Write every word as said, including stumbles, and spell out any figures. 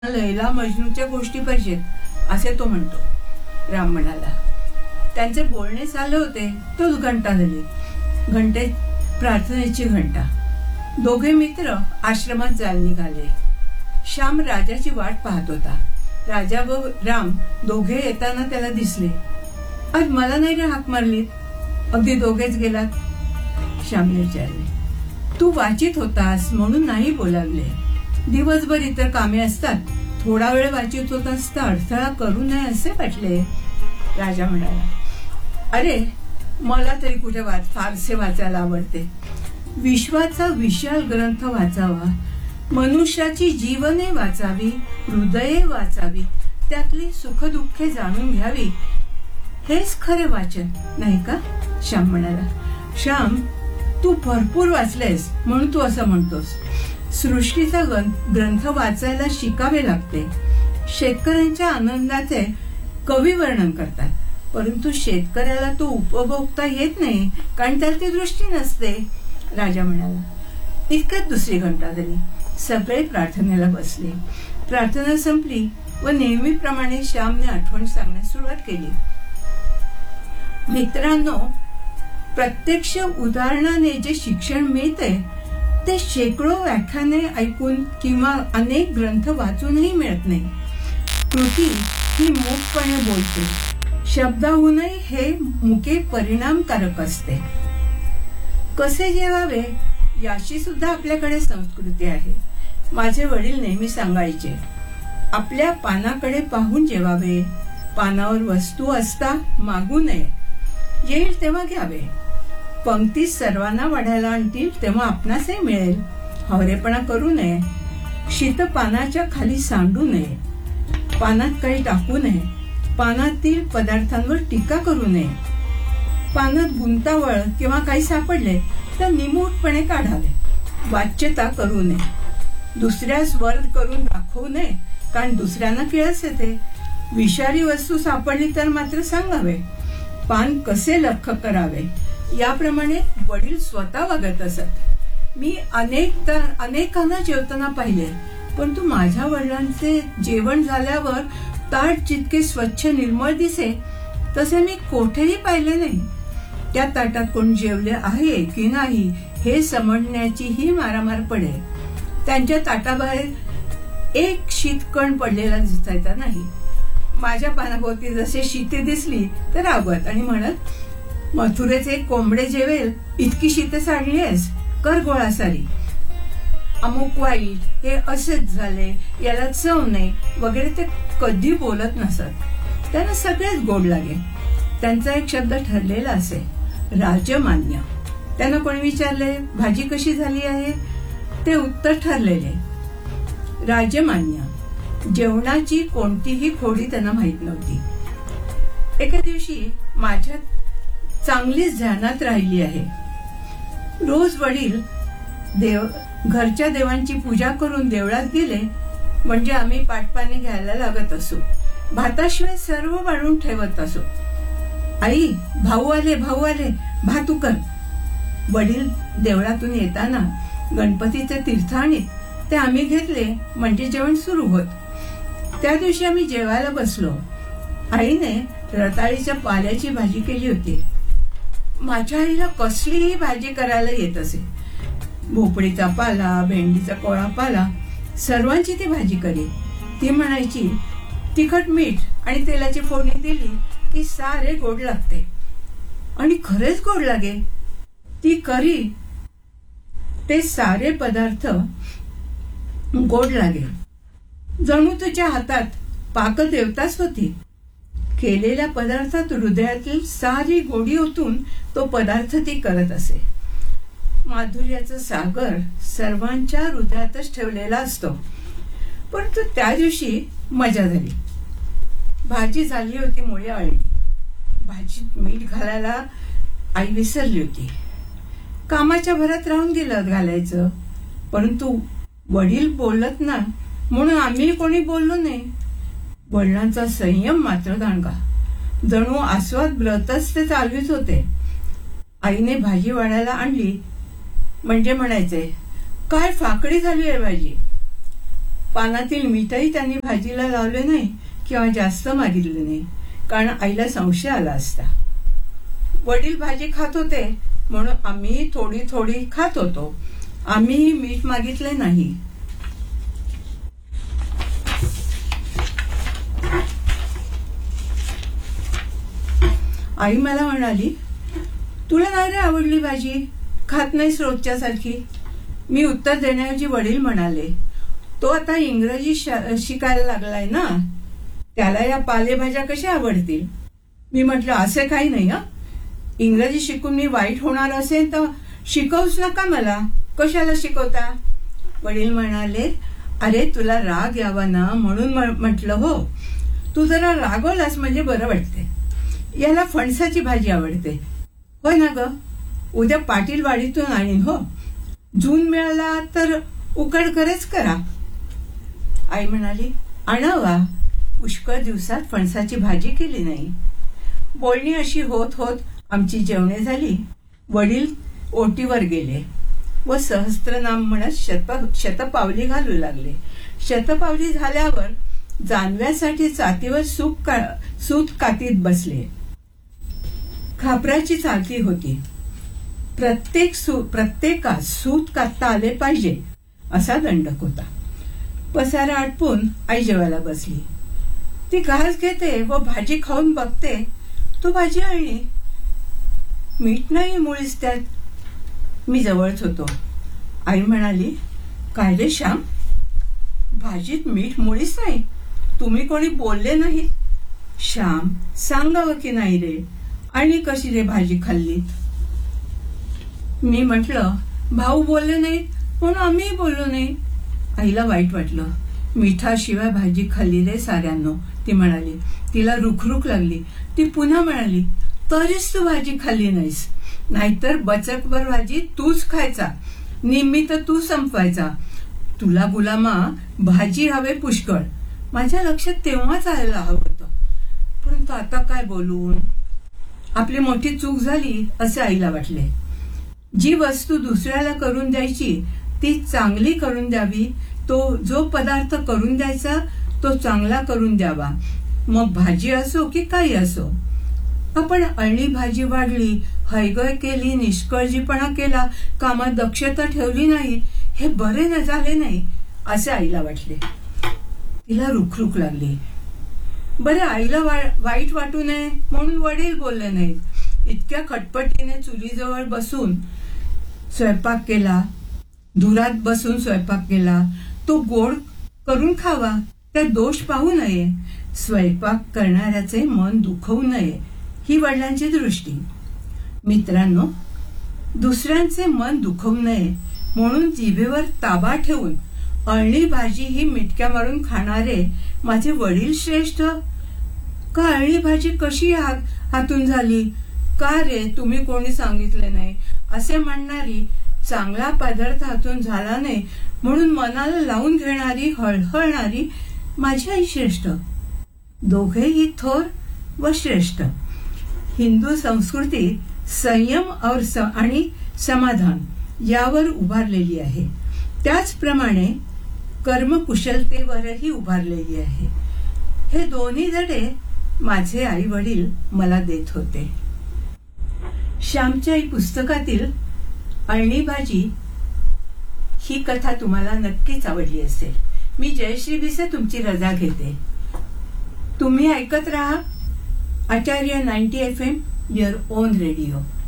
लैला मजनूच्या गोष्टी पाहिजेत असे तो म्हणतो. राम म्हणाला. त्यांचे बोलणे चालले होते तोच घंटा झाली. घंटे प्रार्थनेची घंटा. दोघे मित्र आश्रमात जायला निघाले. श्याम राजाची वाट पाहत होता. राजा व राम दोघे येताना त्याला दिसले. आज मला नाही रे हाक मारली, अगदी दोघेच गेलात? श्यामने विचारले. तू वाचित होतास म्हणून नाही बोलावले. दिवसभर इतर कामे असतात, थोडा वेळ वाचित होतास तर अडथळा करू नये असे वाटले. राजा म्हणाला. अरे मला तरी कुठे वाच फारसे वाचायला आवडते. विश्वाचा विशाल ग्रंथ वाचावा, मनुष्याची जीवने वाचावी, हृदये वाचावी, त्यातली सुखदुःखे जाणून घ्यावी, हेच खरे वाचन नाही का? श्याम म्हणाला. श्याम, तू भरपूर वाचलेस म्हणून तू असं म्हणतोस. सृष्टीचा ग्रंथ वाचायला शिकावे लागते. शेतकऱ्यांच्या आनंदाचे कवी वर्णन करतात, परंतु शेतकऱ्याला तो उपभोगता येत नाही, कारण त्याला ती दृष्टी नसते. राजा म्हणाला. इतक्यात दुसरी घंटा झाली. सगळे प्रार्थनेला बसले. प्रार्थना संपली व नेहमीप्रमाणे श्यामने आठवण सांगण्यास सुरुवात केली. मित्रांनो, प्रत्यक्ष उदाहरणाने जे शिक्षण मिळते ते शेकडो व्याख्याने ऐकून किंवा अनेक ग्रंथ वाचूनही मिळत नाही. कृती ही मूकपणे बोलते, शब्दाहूनही हे मुके परिणामकारक असते. कसे जेवावे याची सुद्धा आपल्याकडे संस्कृती आहे. माझे वडील नेहमी सांगायचे, आपल्या पानाकडे पाहून जेवावे, पानावर वस्तू असता मागू नये, येईल तेव्हा घ्यावे, पंक्ती सर्वांना वाढायला आणतील तेव्हा आपणासही मिळेल, हवरेपणा करू नये, शीत पानाच्या खाली सांडू नये, पानात काही टाकू नये, पानातील पदार्थांवर टीका करू नये, पानात गुंतावळ किंवा काही सापडले तर निमूटपणे काढावे, वाच्यता करू नये, दुसऱ्यास वर्ध करून दाखवू नये, कारण दुसऱ्यांना किळस येते, विषारी वस्तू सापडली तर मात्र सांगावे, पान कसे लख्ख करावे, याप्रमाणे वडील स्वतः वागत असत. मी अनेक अनेकांना जेवताना पाहिले, परंतु माझ्या वडिलांचे जेवण झाल्यावर ताट जितके स्वच्छ निर्मळ दिसे तसे मी कोठेही पाहिले नाही. त्या ताटात कोण जेवले आहे की नाही हे समजण्याचीही मारामार पडे. त्यांच्या ताटाबाहेर एक शीतकण पडलेला दिसायचा नाही. माझ्या पानाभोवती जसे शीते दिसली तर रागवत आणि म्हणत, मथुरेचे कोंबडे जेवेल इतकी शीते साडली आहेस, कर गोळा सारी, अमुक वाईट, हे असेच झाले, याला चव नाही वगैरे ते कधी बोलत नसत. त्यांना सगळेच गोड लागे. त्यांचा एक शब्द ठरलेला असे, राजमान्य. त्यांना कोणी विचारले भाजी कशी झाली आहे, ते उत्तर ठरलेले, राजमान्य. जेवणाची कोणतीही खोडी त्यांना माहित नव्हती. एका दिवशी माझ्या चांगलीच ध्यानात राहिली आहे. रोज वडील देव घरच्या देवांची पूजा करून देवळात गेले म्हणजे आम्ही पाटपाणी घ्यायला लागत असू. भाताशिवाय सर्व वाढून ठेवत असो. आई, भाऊ आले भाऊ आले भात उकर. वडील देवळातून येताना गणपतीचे तीर्थ आणीत, ते आम्ही घेतले म्हणजे जेवण सुरू होत. त्या दिवशी आम्ही जेवायला बसलो. आईने रताळीच्या पाल्याची भाजी केली होती. माझ्या आईला कसलीही भाजी करायला येत असे. भोपळीचा पाला, भेंडीचा कोळा पाला, सर्वांची ती भाजी करी. ती म्हणायची, तिखट मीठ आणि तेलाची फोडणी दिली की सारे गोड लागते. आणि खरेच गोड लागे. ती करी ते सारे पदार्थ गोड लागे. जणू तुझ्या हातात पाकदेवताच होती. केलेल्या पदार्थात हृदयातील सारी गोडी ओतून तो पदार्थ ती करत असे. माधुर्याचा सागर सर्वांच्या हृदयातच ठेवलेला असतो. परंतु त्या दिवशी मजा झाली. भाजी झाली होती मुळे आळणी. भाजीत मीठ घालायला आई विसरली होती. कामाच्या भरात राहून गेलं घालायचं, परंतु वडील बोलत ना म्हणून आम्ही कोणी बोललो नाही. वडिलांचा संयम मात्र दांडगा. जणू आस्वाद व्रतच ते चालवीत होते. आईने भाजी वाढायला आणली म्हणजे म्हणायचे, काय फाकडी झाली आहे भाजी. पानातील मीठही त्यांनी भाजीला लावले नाही किंवा जास्त मागितले नाही, कारण आईला संशय आला असता. वडील भाजी खात होते म्हणून आम्ही थोडी थोडी खात होतो. आम्ही मीठ मागितले नाही. आई मला म्हणाली, तुला नाही रे आवडली भाजी, खात नाहीस रोजच्या सारखी. मी उत्तर देण्याऐवजी वडील म्हणाले, तो आता इंग्रजी शिकायला लागलाय ना, त्याला या पालेभाज्या कशा आवडतील. मी म्हटलं, असे काही नाही. हं इंग्रजी शिकून मी वाईट होणार असेल तर शिकवूच नका मला, कशाला शिकवता. वडील म्हणाले, अरे तुला राग यावा ना म्हणून म्हटलं. हो, तू जरा रागवलास म्हणजे बरं वाटते. याला फणसाची भाजी आवडते. होय ना ग, उद्या पाटील वाडीतून आणीन. हो, जून मिळाला तर उकडकरच करा. आई म्हणाली, आणावा. पुष्कळ दिवसात फणसाची भाजी केली नाही. बोलणी अशी होत होत आमची जेवणे झाली. वडील ओटीवर गेले व सहस्त्रनाम म्हणत शत शतपावली घालू लागले. शतपावली झाल्यावर जानव्यासाठी चातीवर सूत का सूत कातीत बसले. खापराची चालती होती. प्रत्येक सू प्रत्येकास सूत कातता आले पाहिजे असा दंडक होता. पसारा आटपून आई जेवायला बसली. ती घास घेते व भाजी खाऊन बघते, तो भाजी आणली. मीठ नाही मुळीच त्यात. मी जवळच होतो. आई म्हणाली, काय रे श्याम, भाजीत मीठ मुळीच नाही. तुम्ही कोणी बोलले नाही. श्याम, सांगावं की नाही रे, आणि कशी रे भाजी खाल्लीत. मी म्हटलं, भाऊ बोलले नाहीत म्हणून आम्ही बोललो नाही. आईला वाईट वाटलं. मिठाशिवाय भाजी खाल्ली रे साऱ्यांनो, ती म्हणाली. तिला रुखरुख लागली. ती पुन्हा म्हणाली, तरीच तू भाजी खाल्ली नाहीस, नाहीतर बचकभर भाजी तूच खायचा, निम्मी तर तू संपवायचा. तुला गुलामा भाजी हवे पुष्कळ. माझ्या लक्षात तेव्हाच आलेलं हवं होतं, परंतु आता काय बोलून. आपली मोठी चूक झाली असे आईला वाटले. जी वस्तू दुसऱ्याला करून द्यायची ती चांगली करून द्यावी. तो जो पदार्थ करून द्यायचा तो चांगला करून द्यावा, मग भाजी असो की काही असो. आपण अळणी भाजी वाढली, हैगय केली, निष्काळजीपणा केला, कामात दक्षता ठेवली नाही, हे बरे न झाले नाही असे आईला वाटले. तिला रुखरुख लागली. बरे, आईला वाईट वाटू नये म्हणून वडील बोलले नाहीत. इतक्या खटपटीने चुलीजवळ बसून स्वयंपाक केला, धुरात बसून स्वयंपाक केला. तो गोड करून खावा, त्यात दोष पाहू नये. स्वयंपाक करणाऱ्याचे मन दुखवू नये, ही वडिलांची दृष्टी. मित्रांनो, दुसऱ्यांचे मन दुखवू नये म्हणून जिभेवर ताबा ठेवून अळणी भाजी ही मिटक्या मारून खाणारे माझे वडील श्रेष्ठ का अळणी भाजी कशी हातून झाली, का रे तुम्ही कोणी सांगितले नाही असे म्हणणारी, चांगला पदार्थ हातून झाला नाही म्हणून मनाला लावून घेणारी, हळहळणारी माझी आई श्रेष्ठ. दोघेही थोर व श्रेष्ठ. हिंदू संस्कृती संयम और स, आणि समाधान यावर उभारलेली आहे. त्याचप्रमाणे कर्मकुशलतेवरही उभारलेली आहे. हे दोन्ही धडे माझे आई वडील मला देत होते. श्यामच्या आई पुस्तकातील अळणी भाजी ही कथा तुम्हाला नक्कीच आवडली असेल. मी जयश्री भिसे तुमची रजा घेते. तुम्ही ऐकत राहा आचार्य ninety F M, your on radio.